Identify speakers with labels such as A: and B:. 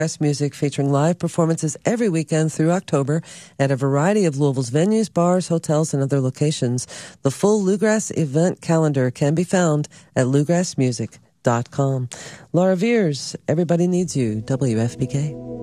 A: Music, featuring live performances every weekend through October at a variety of Louisville's venues, bars, hotels, and other locations. The full Bluegrass event calendar can be found at bluegrassmusic.com. Laura Veers, Everybody Needs You, WFPK.